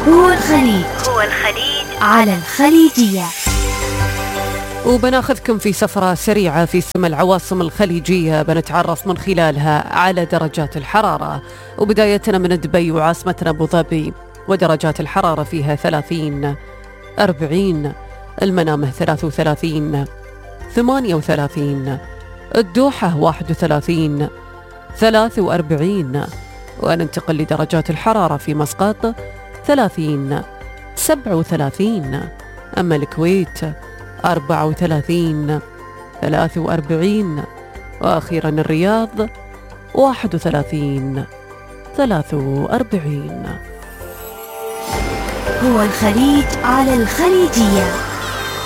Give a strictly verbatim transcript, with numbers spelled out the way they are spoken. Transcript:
هو الخليج هو الخليج على الخليجية. وبناخذكم في سفرة سريعة في سما العواصم الخليجية، بنتعرف من خلالها على درجات الحرارة، وبدايتنا من دبي وعاصمتنا أبو ظبي، ودرجات الحرارة فيها ثلاثين أربعين، المنامة ثلاثة وثلاثين ثمانية وثلاثين، الدوحة واحد وثلاثين ثلاثة وأربعين، وننتقل لدرجات الحرارة في مسقط ثلاثين سبعة وثلاثين، أما الكويت أربعة وثلاثين ثلاثة وأربعين، وأخيرا الرياض واحد وثلاثين ثلاثة وأربعين. هو الخليج على الخليجية.